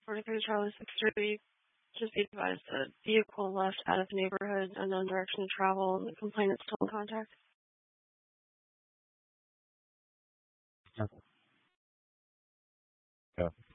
43 Charlie 63. Just be advised the vehicle left out of the neighborhood, unknown direction of travel, and the complainant still in contact. Yeah.